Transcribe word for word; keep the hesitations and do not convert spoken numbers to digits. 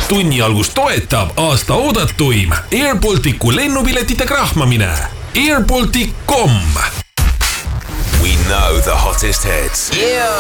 Tunni algus toetab aasta oodatuim Air Balticu lennupiletite krahmamine. air baltic dot com. We know the hottest hits. Yeah.